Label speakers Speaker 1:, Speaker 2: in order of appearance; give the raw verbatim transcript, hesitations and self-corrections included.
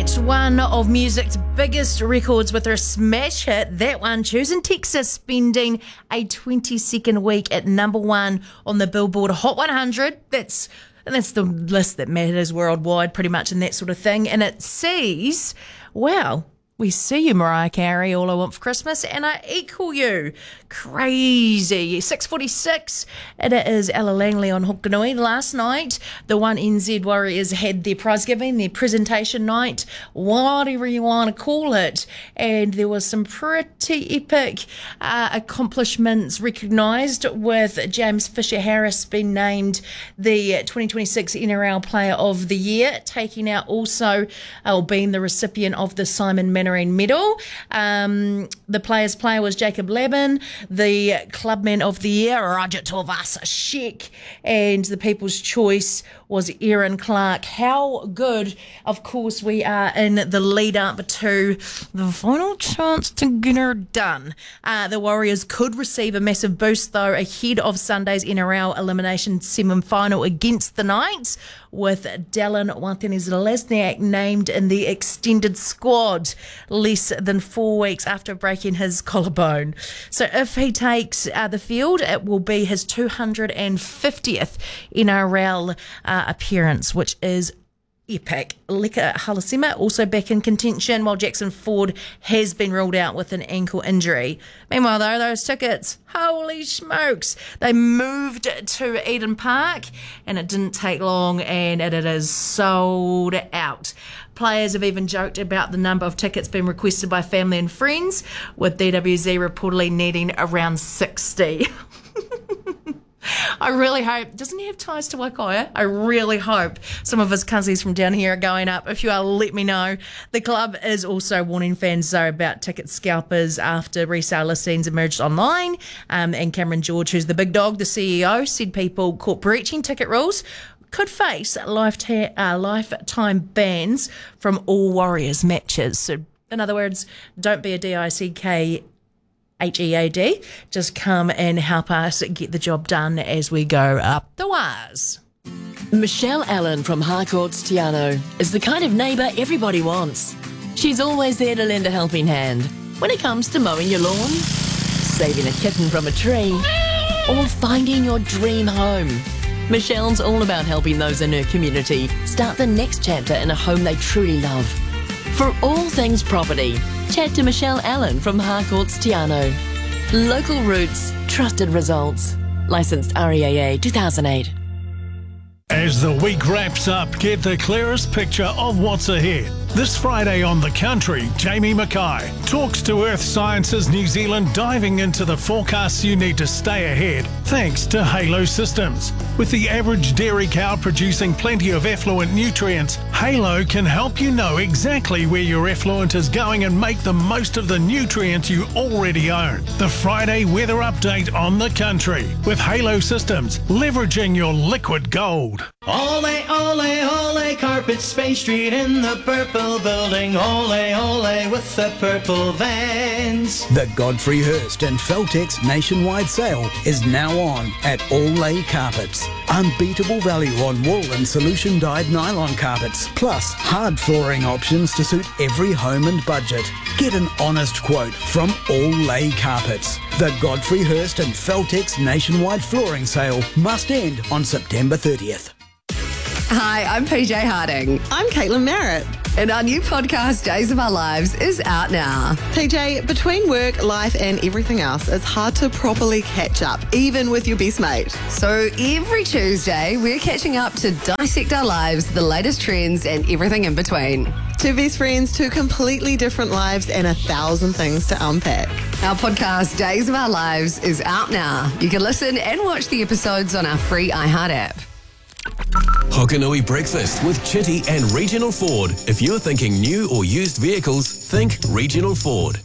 Speaker 1: night, one of music's biggest records with her smash hit, that one, Choosing Texas, spending a twenty-second week at number one on the Billboard Hot one hundred. That's and that's the list that matters worldwide, pretty much, and that sort of thing. And it sees, well, we see you, Mariah Carey, All I Want for Christmas, and I Equal You. Crazy. six forty-six, and it is Ella Langley on Hokanui. Last night, the One N Z Warriors had their prize giving, their presentation night, whatever you want to call it, and there was some pretty epic uh, accomplishments recognised, with James Fisher-Harris being named the twenty twenty-six N R L Player of the Year, taking out also, uh, or being the recipient of the Simon Mannering Medal. Um, the player's player was Jacob Labin, the Clubman of the Year, Rajat Tovas-Sheck, and the People's Choice was Aaron Clark. How good, of course, we are in the lead up to the final chance to get her done. Uh, the Warriors could receive a massive boost, though, ahead of Sunday's N R L Elimination semi-final against the Knights, with Dallin Watene-Zelezniak named in the extended squad less than four weeks after breaking his collarbone. So if he takes uh, the field, it will be his two hundred fiftieth N R L uh, appearance, which is epic. Leka Halasima also back in contention, while Jackson Ford has been ruled out with an ankle injury. Meanwhile, though, those tickets, holy smokes, they moved to Eden Park, and it didn't take long, and it is sold out. Players have even joked about the number of tickets being requested by family and friends, with D W Z reportedly needing around sixty. I really hope, doesn't he have ties to Waikoia? I really hope some of his cousins from down here are going up. If you are, let me know. The club is also warning fans, though, about ticket scalpers after resale listings emerged online. Um, and Cameron George, who's the big dog, the C E O, said people caught breaching ticket rules could face lifetime, uh, lifetime bans from all Warriors matches. So, in other words, don't be a D I C K H E A D. Just come and help us get the job done as we go up the wires.
Speaker 2: Michelle Allen from Harcourts Tiano is the kind of neighbour everybody wants. She's always there to lend a helping hand when it comes to mowing your lawn, saving a kitten from a tree, or finding your dream home. Michelle's all about helping those in her community start the next chapter in a home they truly love. For all things property, chat to Michelle Allen from Harcourts Tiano. Local roots, trusted results. Licensed R E A A two thousand eight.
Speaker 3: As the week wraps up, get the clearest picture of what's ahead. This Friday on The Country, Jamie Mackay talks to Earth Sciences New Zealand, diving into the forecasts you need to stay ahead thanks to Halo Systems. With the average dairy cow producing plenty of effluent nutrients, Halo can help you know exactly where your effluent is going and make the most of the nutrients you already own. The Friday weather update on The Country with Halo Systems, leveraging your liquid gold.
Speaker 4: Ole, ole, ole, Carpet Space Street in the purple building. Ole, ole, with the purple vans.
Speaker 5: The Godfrey Hirst and Feltex nationwide sale is now on at Ole Carpets. Unbeatable value on wool and solution-dyed nylon carpets, plus hard flooring options to suit every home and budget. Get an honest quote from Ole Carpets. The Godfrey Hirst and Feltex nationwide flooring sale must end on September thirtieth.
Speaker 6: Hi, I'm P J Harding.
Speaker 7: I'm Caitlin Merritt.
Speaker 6: And our new podcast, Days of Our Lives, is out now.
Speaker 7: P J, between work, life and everything else, it's hard to properly catch up, even with your best mate.
Speaker 6: So every Tuesday, we're catching up to dissect our lives, the latest trends and everything in between.
Speaker 7: Two best friends, two completely different lives and a thousand things to unpack.
Speaker 6: Our podcast, Days of Our Lives, is out now. You can listen and watch the episodes on our free iHeart app.
Speaker 8: Hokanui Breakfast with Chitty and Regional Ford. If you're thinking new or used vehicles, think Regional Ford.